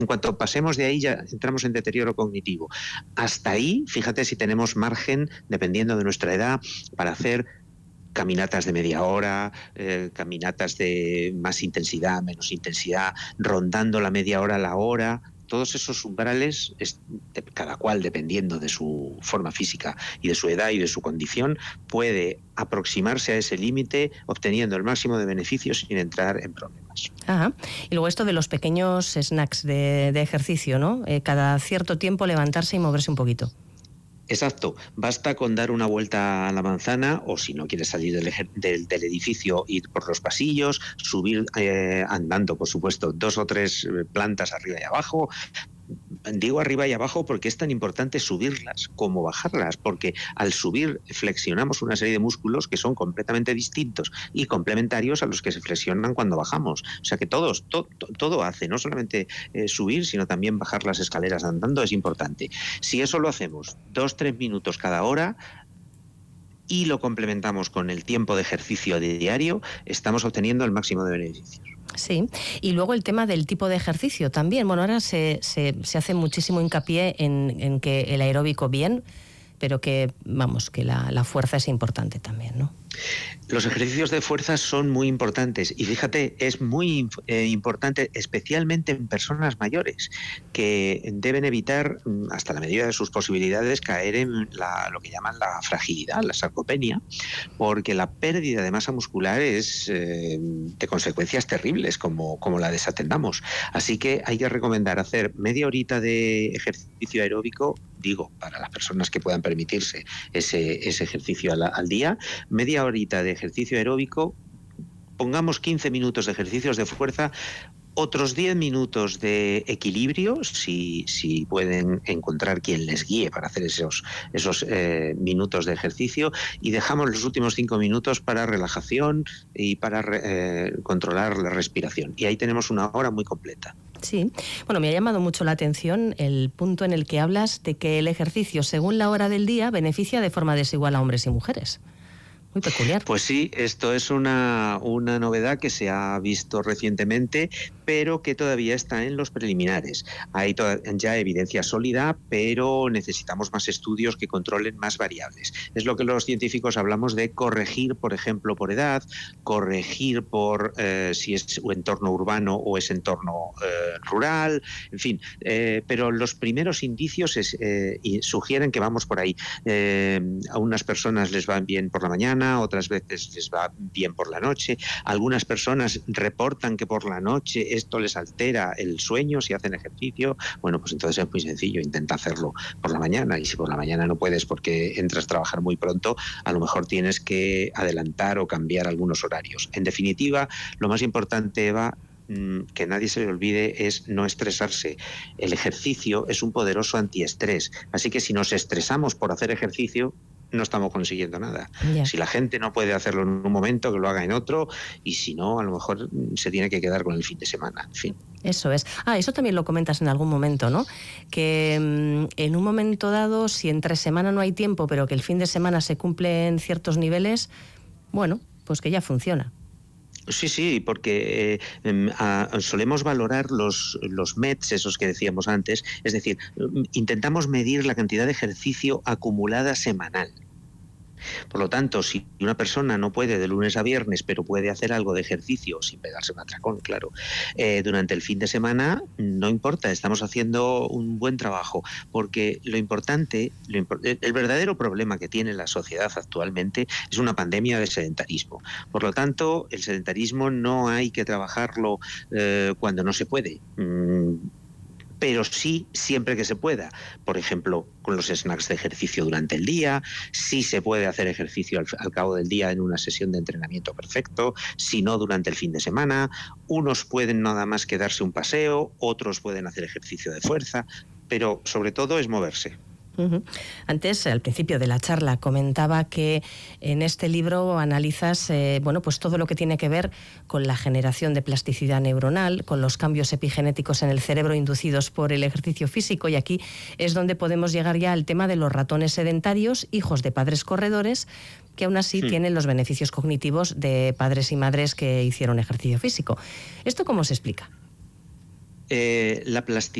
En cuanto pasemos de ahí ya entramos en deterioro cognitivo. Hasta ahí, fíjate si tenemos margen, dependiendo de nuestra edad, para hacer caminatas de media hora, caminatas de más intensidad, menos intensidad, rondando la media hora a la hora. Todos esos umbrales, cada cual dependiendo de su forma física y de su edad y de su condición, puede aproximarse a ese límite obteniendo el máximo de beneficios sin entrar en problemas. Ajá. Y luego esto de los pequeños snacks de ejercicio, ¿no? Cada cierto tiempo levantarse y moverse un poquito. Exacto, basta con dar una vuelta a la manzana, o si no quieres salir del edificio, ir por los pasillos, subir andando, por supuesto, 2 o 3 plantas arriba y abajo. Digo arriba y abajo porque es tan importante subirlas como bajarlas, porque al subir flexionamos una serie de músculos que son completamente distintos y complementarios a los que se flexionan cuando bajamos. O sea que todo hace, no solamente subir, sino también bajar las escaleras andando es importante. Si eso lo hacemos 2-3 minutos cada hora y lo complementamos con el tiempo de ejercicio diario, estamos obteniendo el máximo de beneficios. Sí, y luego el tema del tipo de ejercicio también. Bueno, ahora se hace muchísimo hincapié en que el aeróbico bien, pero que, vamos, que la fuerza es importante también, ¿no? Los ejercicios de fuerza son muy importantes y fíjate, es muy importante especialmente en personas mayores que deben evitar, hasta la medida de sus posibilidades, caer en lo que llaman la fragilidad, la sarcopenia, porque la pérdida de masa muscular es de consecuencias terribles como la desatendamos. Así que hay que recomendar hacer media horita de ejercicio aeróbico, digo, para las personas que puedan permitirse ese ejercicio al día, media horita de ejercicio aeróbico, pongamos 15 minutos de ejercicios de fuerza, otros 10 minutos de equilibrio, si pueden encontrar quien les guíe para hacer esos minutos de ejercicio, y dejamos los últimos 5 minutos para relajación y para controlar la respiración. Y ahí tenemos una hora muy completa. Sí, bueno, me ha llamado mucho la atención el punto en el que hablas de que el ejercicio, según la hora del día, beneficia de forma desigual a hombres y mujeres. Muy peculiar. Pues sí, esto es una novedad que se ha visto recientemente, pero que todavía está en los preliminares. Hay ya evidencia sólida, pero necesitamos más estudios que controlen más variables. Es lo que los científicos hablamos de corregir, por ejemplo, por edad, corregir por si es entorno urbano o es entorno rural, en fin. Pero los primeros indicios sugieren que vamos por ahí. A unas personas les va bien por la mañana, otras veces les va bien por la noche. Algunas personas reportan que por la noche esto les altera el sueño si hacen ejercicio. Bueno, pues entonces es muy sencillo, intenta hacerlo por la mañana, y si por la mañana no puedes porque entras a trabajar muy pronto, a lo mejor tienes que adelantar o cambiar algunos horarios. En definitiva, lo más importante, Eva, que nadie se le olvide, es no estresarse. El ejercicio es un poderoso antiestrés, así que si nos estresamos por hacer ejercicio, no estamos consiguiendo nada. Yeah. Si la gente no puede hacerlo en un momento, que lo haga en otro, y si no, a lo mejor se tiene que quedar con el fin de semana. En fin. Eso es. Eso también lo comentas en algún momento, ¿no? Que en un momento dado, si entre semana no hay tiempo, pero que el fin de semana se cumplen ciertos niveles, bueno, pues que ya funciona. Sí, porque solemos valorar los METs, esos que decíamos antes, es decir, intentamos medir la cantidad de ejercicio acumulada semanal. Por lo tanto, si una persona no puede de lunes a viernes, pero puede hacer algo de ejercicio, sin pegarse un atracón, claro, durante el fin de semana, no importa, estamos haciendo un buen trabajo, porque el verdadero problema que tiene la sociedad actualmente es una pandemia de sedentarismo. Por lo tanto, el sedentarismo no hay que trabajarlo cuando no se puede. Pero sí siempre que se pueda. Por ejemplo, con los snacks de ejercicio durante el día, sí se puede hacer ejercicio al cabo del día en una sesión de entrenamiento perfecto, si no durante el fin de semana. Unos pueden nada más que darse un paseo, otros pueden hacer ejercicio de fuerza, pero sobre todo es moverse. Antes, al principio de la charla, comentaba que en este libro analizas pues todo lo que tiene que ver con la generación de plasticidad neuronal, con los cambios epigenéticos en el cerebro inducidos por el ejercicio físico, y aquí es donde podemos llegar ya al tema de los ratones sedentarios, hijos de padres corredores, que aún así tienen los beneficios cognitivos de padres y madres que hicieron ejercicio físico. ¿Esto cómo se explica? la plasticidad